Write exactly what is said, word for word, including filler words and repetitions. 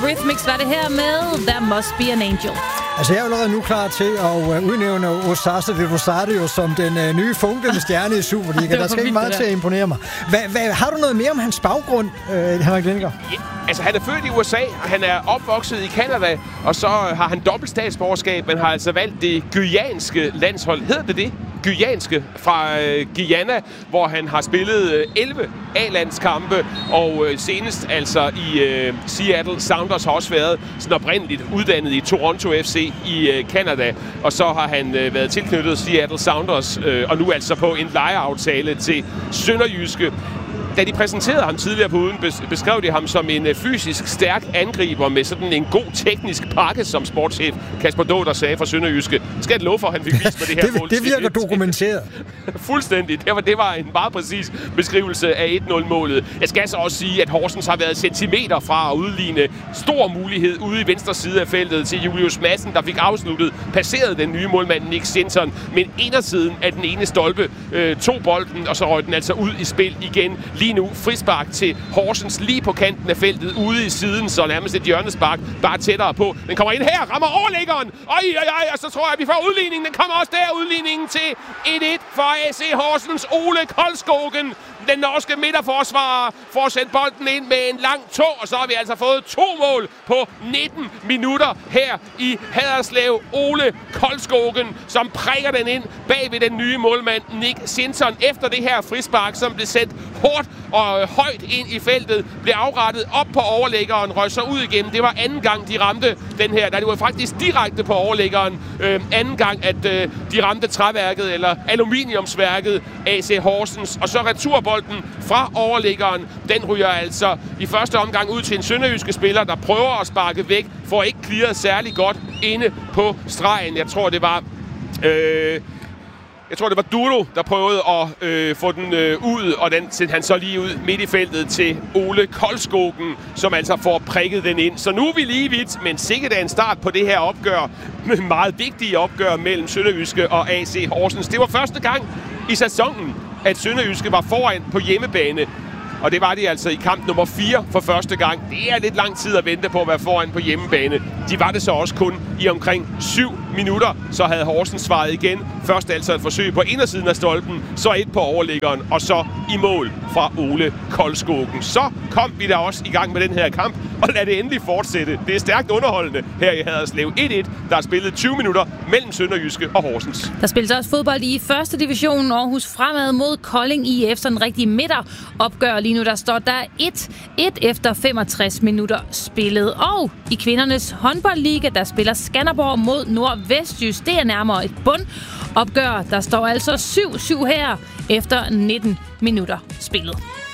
Eurythmics var det her med There Must Be an Angel. Altså, jeg er allerede nu klar til at udnævne Osasa de Rosario som den uh, nye funklende stjerne i Superliga. Der skal ikke meget til at imponere mig. Hva, hva, har du noget mere om hans baggrund, uh, Henrik Lindgaard? Ja, altså, han er født i U S A, og han er opvokset i Canada, og så har han dobbelt statsborgerskab, men har altså valgt det guyaniske landshold. Hedder det det? Guyaniske fra øh, Guyana, hvor han har spillet øh, elleve A-landskampe, og øh, senest altså i øh, Seattle Sounders har også været sådan oprindeligt uddannet i Toronto F C i øh, Canada, og så har han øh, været tilknyttet Seattle Sounders, øh, og nu altså på en lejeaftale til Sønderjyske. Da de præsenterede ham tidligere på ugen, beskrev de ham som en fysisk stærk angriber med sådan en god teknisk pakke, som sportschef Kasper Dåder sagde fra Sønderjyske. Skal jeg love for, at han fik vist med det her mål. det, det virker dokumenteret. Fuldstændig. Det var, det var en meget præcis beskrivelse af et nul-målet. Jeg skal så også sige, at Horsens har været centimeter fra at udligne stor mulighed ude i venstre side af feltet til Julius Madsen, der fik afsluttet, passeret den nye målmand Nick Sinton, men indersiden af den ene stolpe øh, tog bolden, og så røg den altså ud i spil igen. Lige nu frispark til Horsens lige på kanten af feltet, ude i siden, så nærmest et hjørnespark, bare tættere på. Den kommer ind her, rammer overlæggeren. Oj, oj, oj, og så tror jeg, at vi får udligningen. Den kommer også der, udligningen til et et for A C Horsens. Ole Koldskogen, den norske midterforsvarer, får sendt bolden ind med en lang tå, og så har vi altså fået to mål på nitten minutter her i Haderslev. Ole Koldskogen, som prikker den ind bag ved den nye målmand Nick Sinton efter det her frispark, som blev sendt hårdt og højt ind i feltet, blev afrettet op på overlæggeren, røg så ud igen. Det var anden gang, de ramte den her, da det var faktisk direkte på overlæggeren. Øh, anden gang, at øh, de ramte træværket, eller aluminiumsværket, A C Horsens, og så returbolden fra overlæggeren. Den ryger altså i første omgang ud til en sønderjyske spiller, der prøver at sparke væk, får ikke clearet særlig godt inde på stregen. Jeg tror, det var... Øh, Jeg tror, det var Dudo, der prøvede at øh, få den øh, ud, og den sendte han så lige ud midt i feltet til Ole Koldskogen, som altså får prikket den ind. Så nu er vi lige vidt, men sikkert er en start på det her opgør, med meget vigtige opgør mellem Sønderjyske og A C Horsens. Det var første gang i sæsonen, at Sønderjyske var foran på hjemmebane. Og det var de altså i kamp nummer fire for første gang. Det er lidt lang tid at vente på at være foran på hjemmebane. De var det så også kun i omkring syv minutter. Så havde Horsens svaret igen. Først altså et forsøg på indersiden af stolpen, så et på overliggeren, og så i mål fra Ole Koldskogen. Så kom vi da også i gang med den her kamp, og lad det endelig fortsætte. Det er stærkt underholdende her i Haderslev. et et, der er spillet tyve minutter mellem Sønderjyske og Horsens. Der spilles også fodbold i første division. Aarhus Fremad mod Kolding I F, sådan en rigtig midteropgør. Lige nu der står der et et efter femogtres minutter spillet. Og i kvindernes håndboldliga, der spiller Skanderborg mod Nordvestjysk. Det er nærmere et bundopgør. Der står altså syv syv her efter nitten minutter spillet.